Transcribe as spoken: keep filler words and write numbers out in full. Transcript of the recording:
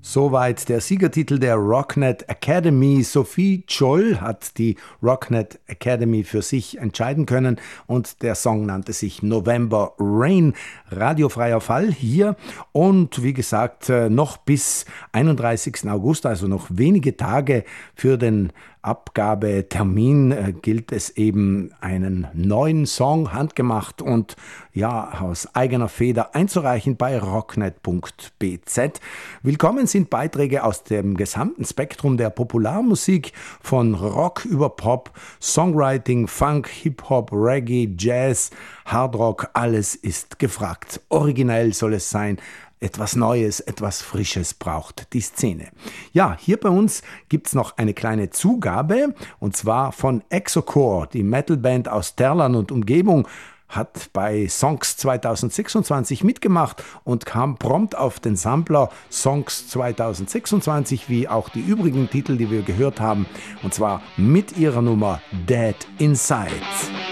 Soweit der Siegertitel der Rocknet Academy. Sophie Scholl hat die Rocknet Academy für sich entscheiden können und der Song nannte sich November Rain. Radiofreier Fall hier und wie gesagt noch bis einunddreißigsten August, also noch wenige Tage für den Abgabetermin äh, gilt es eben, einen neuen Song handgemacht und ja aus eigener Feder einzureichen bei rocknet punkt b z. Willkommen sind Beiträge aus dem gesamten Spektrum der Popularmusik, von Rock über Pop, Songwriting, Funk, Hip-Hop, Reggae, Jazz, Hardrock, alles ist gefragt. Originell soll es sein. Etwas Neues, etwas Frisches braucht die Szene. Ja, hier bei uns gibt's noch eine kleine Zugabe, und zwar von Exocore, die Metalband aus Terlan und Umgebung, hat bei Songs zwanzig sechsundzwanzig mitgemacht und kam prompt auf den Sampler Songs zwanzig sechsundzwanzig, wie auch die übrigen Titel, die wir gehört haben, und zwar mit ihrer Nummer Dead Inside.